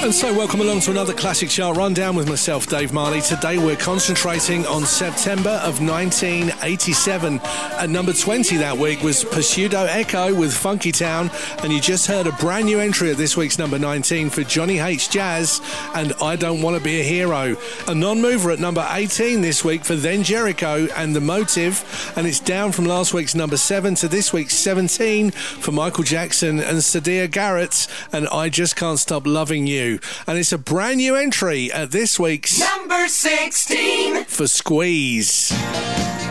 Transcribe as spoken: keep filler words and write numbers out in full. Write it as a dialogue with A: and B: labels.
A: And so welcome along to another Classic Chart Rundown with myself, Dave Marley. Today we're concentrating on September of nineteen eighty-seven. At number twenty that week was Pseudo Echo with Funky Town, and you just heard a brand new entry at this week's number nineteen for Johnny H. Jazz and I Don't Want to Be a Hero. A non-mover at number eighteen this week for Then Jericho and The Motive, and it's down from last week's number seven to this week's seventeen for Michael Jackson and Sadia Garrett and I Just Can't Stop Loving You. And it's a brand new entry at this week's
B: number sixteen
A: for Squeeze.